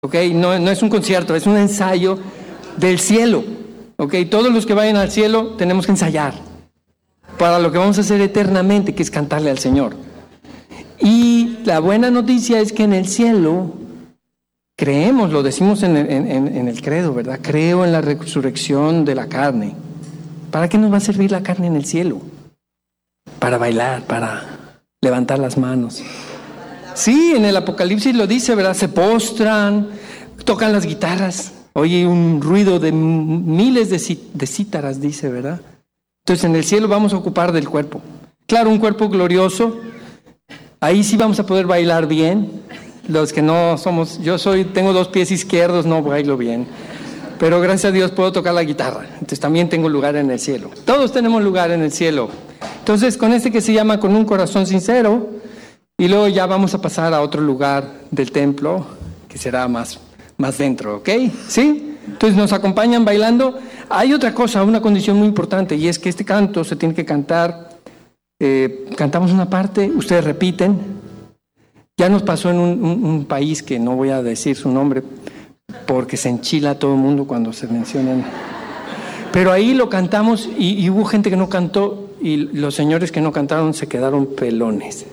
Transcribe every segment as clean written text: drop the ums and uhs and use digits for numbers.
¿ok? No es un concierto, es un ensayo del cielo, ¿ok? Todos los que vayan al cielo tenemos que ensayar para lo que vamos a hacer eternamente, que es cantarle al Señor. Y la buena noticia es que en el cielo creemos, lo decimos en el credo, ¿verdad? Creo en la resurrección de la carne. ¿Para qué nos va a servir la carne en el cielo? Para bailar, para levantar las manos. Sí, en el Apocalipsis lo dice, ¿verdad? Se postran, tocan las guitarras, oye un ruido de miles de cítaras, dice, ¿verdad? Entonces en el cielo vamos a ocupar del cuerpo. Claro, un cuerpo glorioso, ahí sí vamos a poder bailar bien. Los que no somos, tengo 2 pies izquierdos, no bailo bien. Pero gracias a Dios puedo tocar la guitarra, entonces también tengo lugar en el cielo. Todos tenemos lugar en el cielo. Entonces con este que se llama Con un corazón sincero, y luego ya vamos a pasar a otro lugar del templo, que será más dentro, ¿ok? ¿Sí? Entonces nos acompañan bailando. Hay otra cosa, una condición muy importante, y es que este canto se tiene que cantar, cantamos una parte, ustedes repiten. Ya nos pasó en un país que no voy a decir su nombre, porque se enchila todo el mundo cuando se mencionan. Pero ahí lo cantamos y hubo gente que no cantó, y los señores que no cantaron se quedaron pelones.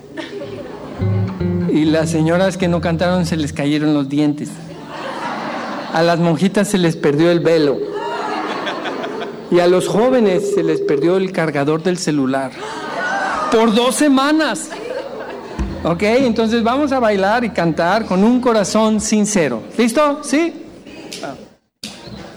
Y las señoras que no cantaron se les cayeron los dientes. A las monjitas se les perdió el velo. Y a los jóvenes se les perdió el cargador del celular. Por 2 semanas. ¿Ok? Entonces vamos a bailar y cantar con un corazón sincero. ¿Listo? ¿Sí?